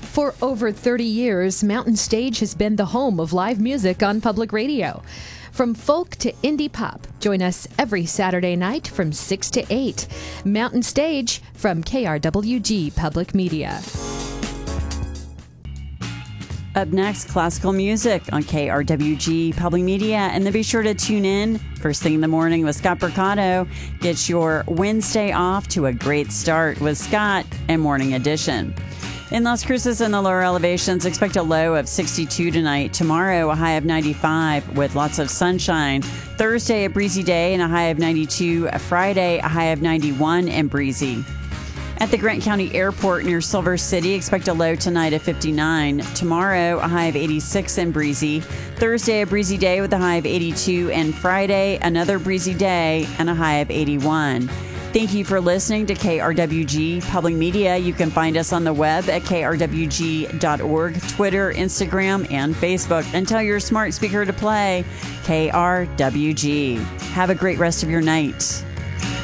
For over 30 years, Mountain Stage has been the home of live music on public radio. From folk to indie pop, join us every Saturday night from 6 to 8. Mountain Stage from KRWG Public Media. Up next, classical music on KRWG Public Media. And then be sure to tune in first thing in the morning with Scott Mercado. Get your Wednesday off to a great start with Scott and Morning Edition. In Las Cruces and the lower elevations, expect a low of 62 tonight. Tomorrow, a high of 95 with lots of sunshine. Thursday, a breezy day and a high of 92. Friday, a high of 91 and breezy. At the Grant County Airport near Silver City, expect a low tonight of 59. Tomorrow, a high of 86 and breezy. Thursday, a breezy day with a high of 82. And Friday, another breezy day and a high of 81. Thank you for listening to KRWG Public Media. You can find us on the web at krwg.org, Twitter, Instagram, and Facebook. And tell your smart speaker to play KRWG. Have a great rest of your night.